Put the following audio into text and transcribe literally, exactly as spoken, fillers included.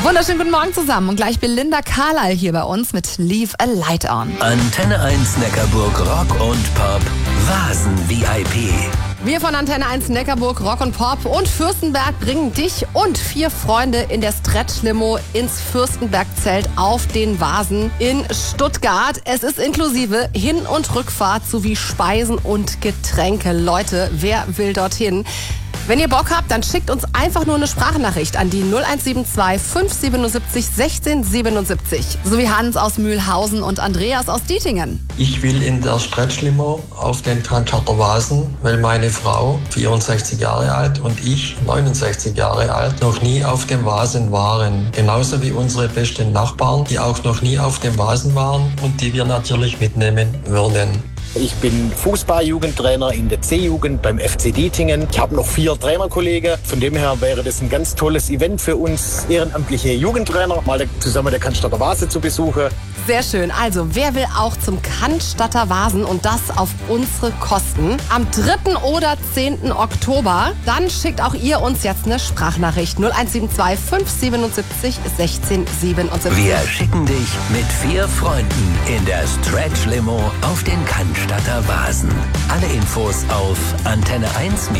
Wunderschönen guten Morgen zusammen und gleich Belinda Carlyle hier bei uns mit Leave a Light On. Antenne eins Neckarburg Rock und Pop Vasen V I P. Wir von Antenne eins Neckarburg Rock und Pop und Fürstenberg bringen dich und vier Freunde in der Stretch-Limo ins Fürstenberg-Zelt auf den Vasen in Stuttgart. Es ist inklusive Hin- und Rückfahrt sowie Speisen und Getränke. Leute, wer will dorthin? Wenn ihr Bock habt, dann schickt uns einfach nur eine Sprachnachricht an die null eins sieben zwei fünf sieben sieben sechzehn siebenundsiebzig. Sowie Hans aus Mühlhausen und Andreas aus Dietingen. Ich will in der Stretch-Limo auf den Cannstatter Vasen, weil meine Frau, vierundsechzig Jahre alt, und ich, neunundsechzig Jahre alt, noch nie auf dem Vasen waren. Genauso wie unsere besten Nachbarn, die auch noch nie auf dem Vasen waren und die wir natürlich mitnehmen würden. Ich bin Fußball-Jugendtrainer in der C-Jugend beim F C Dietingen. Ich habe noch vier Trainerkollegen. Von dem her wäre das ein ganz tolles Event für uns ehrenamtliche Jugendtrainer, mal zusammen der Cannstatter Vase zu besuchen. Sehr schön. Also, wer will auch zum Cannstatter Vasen und das auf unsere Kosten? Am dritten oder zehnten Oktober. Dann schickt auch ihr uns jetzt eine Sprachnachricht. null eins sieben zwei fünf sieben sieben sechzehn siebenundsiebzig. Wir schicken dich mit vier Freunden in der Stretch-Limo auf den Cannstatter Vasen. Alle Infos auf antenne eins